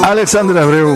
Alexandre Abreu.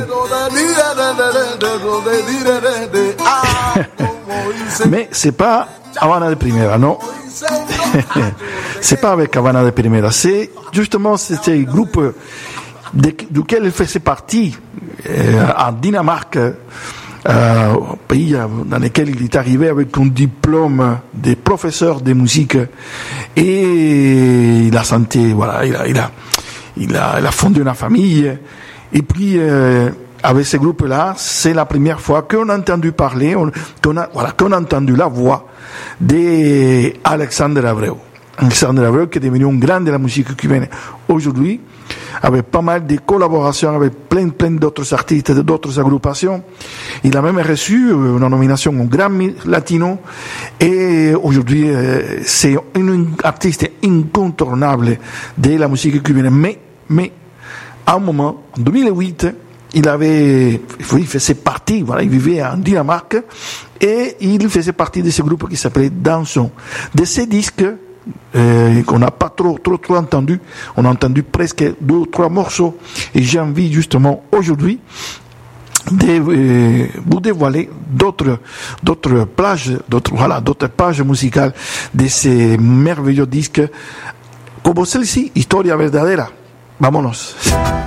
Mais c'est pas Havana de Primera, non. C'est pas avec Havana de Primera. C'est justement ce groupe duquel il faisait partie en Dinamarque, pays dans lequel il est arrivé avec un diplôme de professeur de musique, et il a santé, voilà, il a fondé une famille, et puis avec ce groupe-là, c'est la première fois qu'on a entendu parler, qu'on a entendu la voix d'Alexandre Abreu. Alexandre Abreu, qui est devenu un grand de la musique cubaine aujourd'hui, avec pas mal de collaborations avec plein d'autres artistes, d'autres agrupations. Il a même reçu une nomination au Grammy Latino, et aujourd'hui c'est un artiste incontournable de la musique cubaine. Mais à un moment, en 2008, il faisait partie, voilà, il vivait en Dinamarque, et il faisait partie de ce groupe qui s'appelait Danson. De ces disques qu'on n'a pas trop entendu, on a entendu presque 2 ou 3 morceaux, et j'ai envie justement aujourd'hui de vous dévoiler d'autres pages musicales de ces merveilleux disques, como celle-ci, Historia Verdadera. Vámonos.